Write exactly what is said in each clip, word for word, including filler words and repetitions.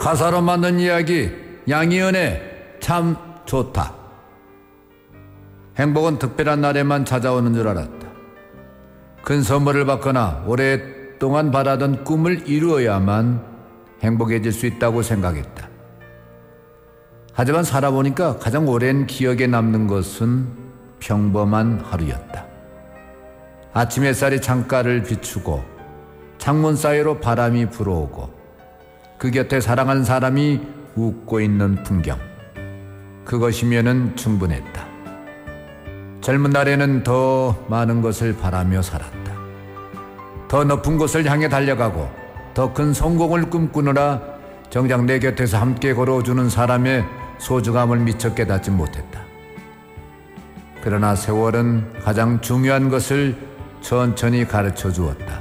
가사로 만든 이야기 양희은의 참 좋다. 행복은 특별한 날에만 찾아오는 줄 알았다. 큰 선물을 받거나 오랫동안 바라던 꿈을 이루어야만 행복해질 수 있다고 생각했다. 하지만 살아보니까 가장 오랜 기억에 남는 것은 평범한 하루였다. 아침 햇살이 창가를 비추고 창문 사이로 바람이 불어오고 그 곁에 사랑하는 사람이 웃고 있는 풍경. 그것이면은 충분했다. 젊은 날에는 더 많은 것을 바라며 살았다. 더 높은 곳을 향해 달려가고 더 큰 성공을 꿈꾸느라 정작 내 곁에서 함께 걸어주는 사람의 소중함을 미처 깨닫지 못했다. 그러나 세월은 가장 중요한 것을 천천히 가르쳐 주었다.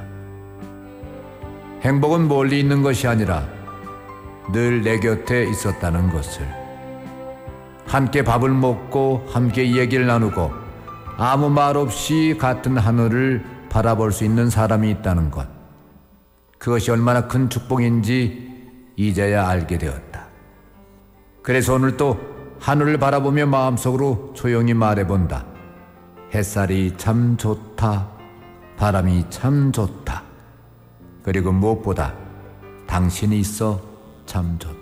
행복은 멀리 있는 것이 아니라 늘 내 곁에 있었다는 것을. 함께 밥을 먹고 함께 얘기를 나누고 아무 말 없이 같은 하늘을 바라볼 수 있는 사람이 있다는 것. 그것이 얼마나 큰 축복인지 이제야 알게 되었다. 그래서 오늘 또 하늘을 바라보며 마음속으로 조용히 말해본다. 햇살이 참 좋다. 바람이 참 좋다. 그리고 무엇보다 당신이 있어 참 좋다.